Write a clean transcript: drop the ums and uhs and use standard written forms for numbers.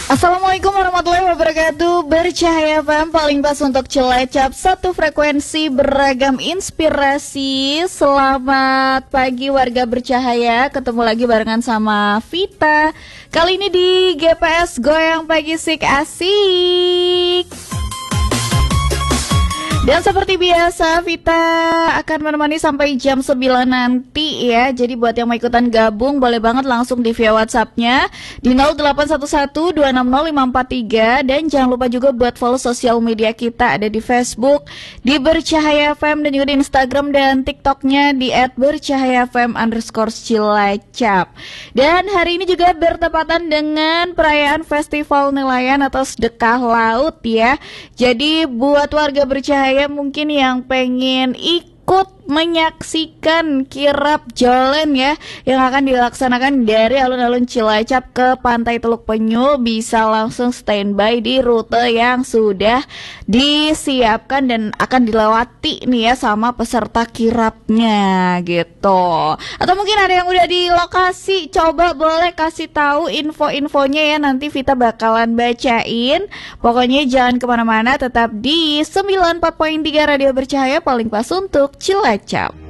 Assalamualaikum warahmatullahi wabarakatuh. Bercahaya FM paling pas untuk Cilacap, satu frekuensi beragam inspirasi. Selamat pagi warga bercahaya. Ketemu lagi barengan sama Vita. Kali ini di GPS Goyang Pagi Sik Asik. Dan seperti biasa, Vita akan menemani sampai jam 9 nanti ya. Jadi buat yang mau ikutan gabung, boleh banget langsung di via WhatsApp-nya di 0811260543. Dan jangan lupa juga buat follow sosial media kita. Ada di Facebook, di Bercahaya FM, dan juga di Instagram dan TikTok-nya di @bercahayafm_Cilacap. Dan hari ini juga bertepatan dengan perayaan Festival Nelayan atau Sedekah Laut ya. Jadi buat warga bercahaya mungkin yang pengen ikut menyaksikan kirap Jolen ya yang akan dilaksanakan dari alun-alun Cilacap ke Pantai Teluk Penyu, bisa langsung standby di rute yang sudah disiapkan dan akan dilewati nih ya sama peserta kirapnya gitu. Atau mungkin ada yang udah di lokasi, coba boleh kasih tahu info-infonya ya, nanti Vita bakalan bacain. Pokoknya jangan kemana-mana, tetap di 94.3 Radio Bercahaya paling pas untuk Cilacap.